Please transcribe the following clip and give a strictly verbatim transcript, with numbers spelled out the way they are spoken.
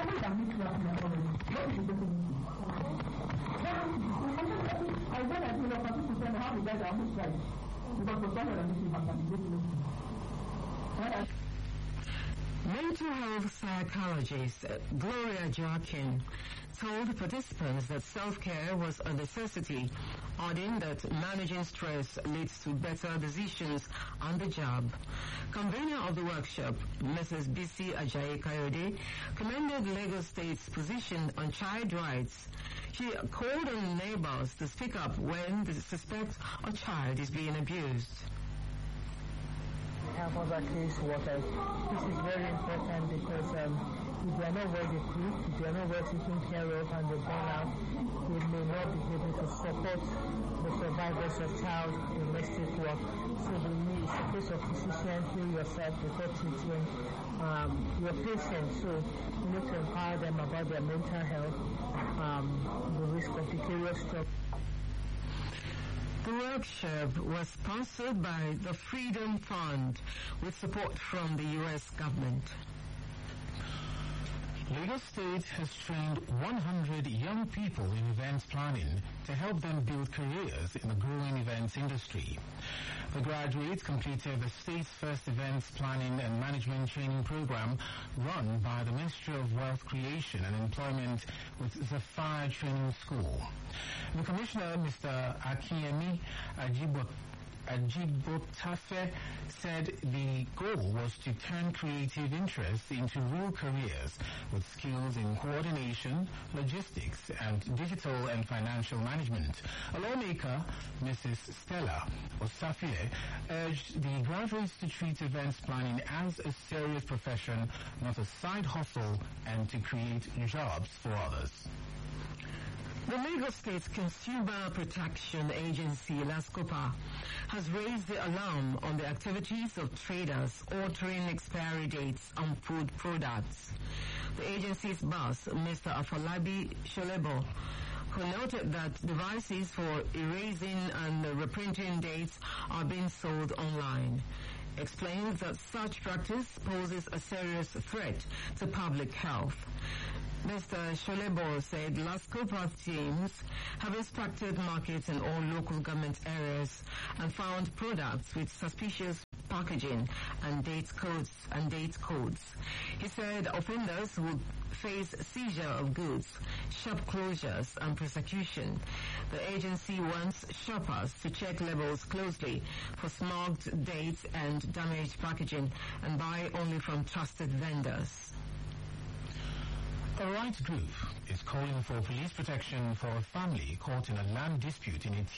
Somebody can meet you up here already. What is the definition? I when I do know some people say how the guys are almost right. Because for someone that makes you happy, mental health psychologist Gloria Joaquin told participants that self-care was a necessity, adding that managing stress leads to better decisions on the job. Convener of the workshop, Missus Bisi Ajayi Kayode, commended Lagos State's position on child rights. She called on neighbors to speak up when they suspect a child is being abused. Have other case workers. This is very important because um, if they are not well equipped, if they are not well taken care of and they burn out, they may not be able to support the survivors of child domestic work. So we need, it's a case of physician, heal yourself before treating um, your patient. So you need to empower them about their mental health, um, the risk of vicarious stroke. The workshop was sponsored by the Freedom Fund with support from the U S government. Lagos State has trained one hundred young people in events planning to help them build careers in the growing events industry. The graduates completed the state's first events planning and management training program run by the Ministry of Wealth Creation and Employment with Zafire Training School. The Commissioner, Mister Akinyemi Ajibot Ajibotafe, said the goal was to turn creative interests into real careers with skills in coordination, logistics, and digital and financial management. A lawmaker, Missus Stella Osafie, urged the graduates to treat events planning as a serious profession, not a side hustle, and to create jobs for others. The Lagos State Consumer Protection Agency, LASCOPA, has raised the alarm on the activities of traders altering expiry dates on food products. The agency's boss, Mister Afolabi Sholebo, who noted that devices for erasing and reprinting dates are being sold online, explains that such practice poses a serious threat to public health. Mister Sholebo said LASCOPA teams have inspected markets in all local government areas and found products with suspicious packaging and date codes and date codes. He said offenders would face seizure of goods, shop closures and prosecution. The agency wants shoppers to check labels closely for smuggled dates and damaged packaging and buy only from trusted vendors. A rights group is calling for police protection for a family caught in a land dispute in its